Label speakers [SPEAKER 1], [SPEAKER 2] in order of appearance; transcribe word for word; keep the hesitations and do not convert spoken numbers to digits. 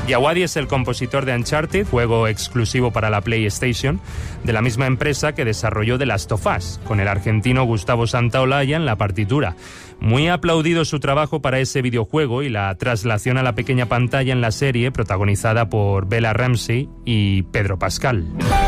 [SPEAKER 1] Yawadi es el compositor de Uncharted, juego exclusivo para la PlayStation, de la misma empresa que desarrolló The Last of Us, con el argentino Gustavo Santaolalla en la partitura. Muy aplaudido su trabajo para ese videojuego y la traslación a la pequeña pantalla en la serie protagonizada por Bella Ramsey y Pedro Pascal.